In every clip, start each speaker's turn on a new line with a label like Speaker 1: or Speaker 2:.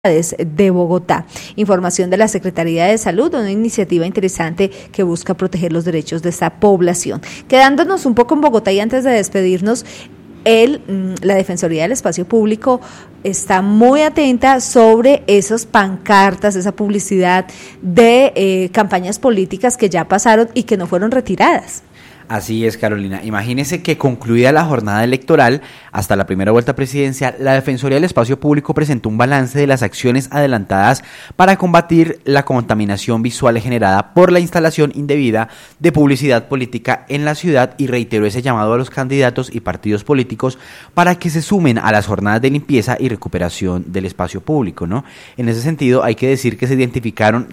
Speaker 1: de Bogotá. Información de la Secretaría de Salud, una iniciativa interesante que busca proteger los derechos de esta población. Quedándonos un poco en Bogotá y antes de despedirnos, la Defensoría del Espacio Público está muy atenta sobre esas pancartas, esa publicidad de campañas políticas que ya pasaron y que no fueron retiradas.
Speaker 2: Así es, Carolina. Imagínese que concluida la jornada electoral, hasta la primera vuelta presidencial, la Defensoría del Espacio Público presentó un balance de las acciones adelantadas para combatir la contaminación visual generada por la instalación indebida de publicidad política en la ciudad y reiteró ese llamado a los candidatos y partidos políticos para que se sumen a las jornadas de limpieza y recuperación del espacio público, ¿no? En ese sentido, hay que decir que se identificaron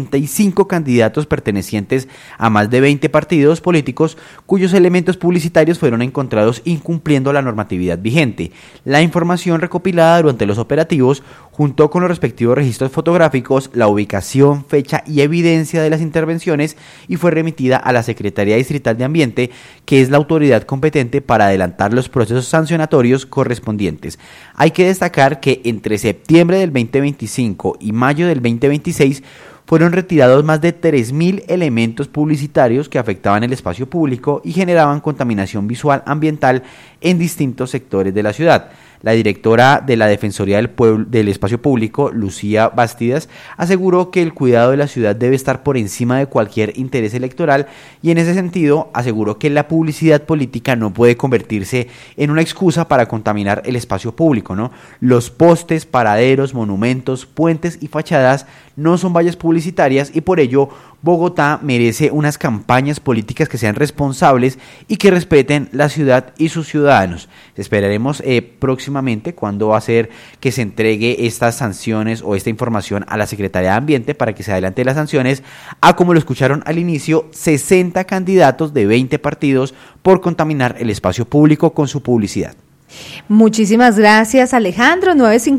Speaker 2: 65 candidatos pertenecientes a más de 20 partidos políticos cuyos elementos publicitarios fueron encontrados incumpliendo la normatividad vigente. La información recopilada durante los operativos, junto con los respectivos registros fotográficos, la ubicación, fecha y evidencia de las intervenciones, y fue remitida a la Secretaría Distrital de Ambiente, que es la autoridad competente para adelantar los procesos sancionatorios correspondientes. Hay que destacar que entre septiembre del 2025 y mayo del 2026 fueron retirados más de 3.000 elementos publicitarios que afectaban el espacio público y generaban contaminación visual ambiental en distintos sectores de la ciudad. La directora de la Defensoría del Espacio Público, Lucía Bastidas, aseguró que el cuidado de la ciudad debe estar por encima de cualquier interés electoral y en ese sentido aseguró que la publicidad política no puede convertirse en una excusa para contaminar el espacio público, ¿no? Los postes, paraderos, monumentos, puentes y fachadas no son vallas publicitarias y por ello Bogotá merece unas campañas políticas que sean responsables y que respeten la ciudad y sus ciudadanos. Esperaremos próximamente cuándo va a ser que se entregue estas sanciones o esta información a la Secretaría de Ambiente para que se adelante las sanciones a, como lo escucharon al inicio, 60 candidatos de 20 partidos por contaminar el espacio público con su publicidad.
Speaker 1: Muchísimas gracias, Alejandro.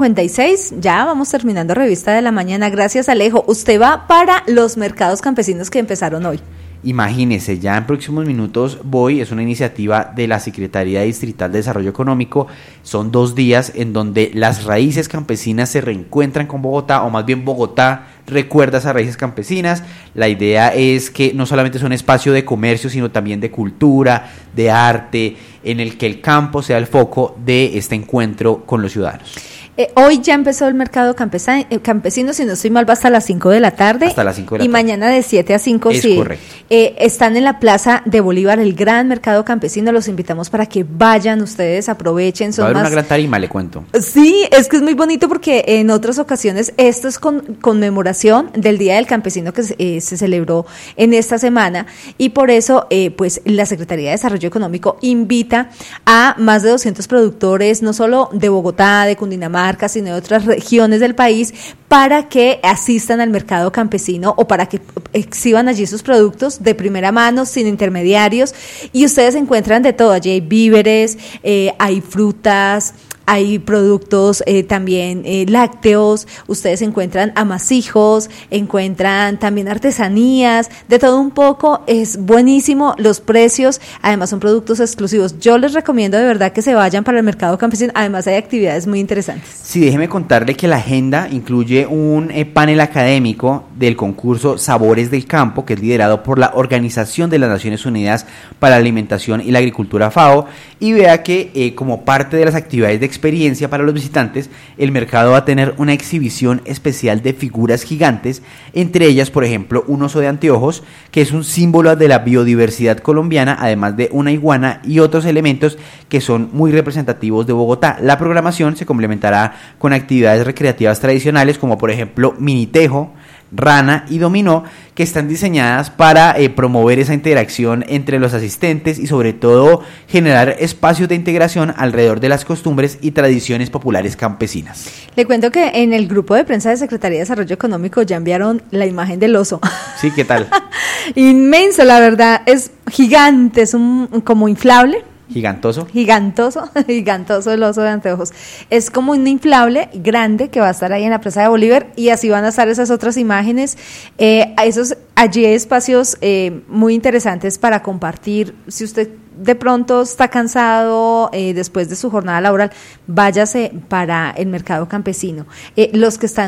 Speaker 1: 9:56, ya vamos terminando Revista de la Mañana. Gracias, Alejo. Usted va para los mercados campesinos que empezaron hoy.
Speaker 2: Imagínese, ya en próximos minutos voy, es una iniciativa de la Secretaría Distrital de Desarrollo Económico, son 2 días en donde las raíces campesinas se reencuentran con Bogotá, o más bien Bogotá recuerda esas raíces campesinas. La idea es que no solamente es un espacio de comercio, sino también de cultura, de arte, en el que el campo sea el foco de este encuentro con los ciudadanos.
Speaker 1: Hoy ya empezó el mercado campesino, si no estoy mal, va hasta las 5 de la tarde.
Speaker 2: Hasta las 5 de la tarde.
Speaker 1: Y mañana de 7 a 5,
Speaker 2: es
Speaker 1: sí.
Speaker 2: Correcto.
Speaker 1: Están en la Plaza de Bolívar, el gran mercado campesino. Los invitamos para que vayan, ustedes aprovechen.
Speaker 2: Va a haber una gran tarima, le cuento.
Speaker 1: Sí, es que es muy bonito porque en otras ocasiones esto es conmemoración del Día del Campesino que se celebró en esta semana y por eso pues la Secretaría de Desarrollo Económico invita a más de 200 productores, no solo de Bogotá, de Cundinamarca, sino de otras regiones del país, para que asistan al mercado campesino o para que exhiban allí sus productos de primera mano, sin intermediarios, y ustedes encuentran de todo. Allí hay víveres, hay frutas, hay productos también lácteos, ustedes encuentran amasijos, encuentran también artesanías, de todo un poco. Es buenísimo, los precios, además son productos exclusivos. Yo les recomiendo de verdad que se vayan para el mercado campesino, además hay actividades muy interesantes.
Speaker 2: Sí, déjeme contarle que la agenda incluye un panel académico del concurso Sabores del Campo, que es liderado por la Organización de las Naciones Unidas para la Alimentación y la Agricultura, FAO, y vea que como parte de las actividades de experiencia para los visitantes, el mercado va a tener una exhibición especial de figuras gigantes, entre ellas, por ejemplo, un oso de anteojos, que es un símbolo de la biodiversidad colombiana, además de una iguana y otros elementos que son muy representativos de Bogotá. La programación se complementará con actividades recreativas tradicionales, como por ejemplo minitejo, rana y dominó, que están diseñadas para promover esa interacción entre los asistentes y sobre todo generar espacios de integración alrededor de las costumbres y tradiciones populares campesinas.
Speaker 1: Le cuento que en el grupo de prensa de Secretaría de Desarrollo Económico ya enviaron la imagen del oso.
Speaker 2: Sí, ¿qué tal?
Speaker 1: Inmenso, la verdad, es gigante, es como inflable.
Speaker 2: Gigantoso.
Speaker 1: Gigantoso el oso de anteojos. Es como un inflable grande que va a estar ahí en la Plaza de Bolívar y así van a estar esas otras imágenes. Allí hay espacios muy interesantes para compartir. Si usted de pronto está cansado después de su jornada laboral, váyase para el mercado campesino. Los que están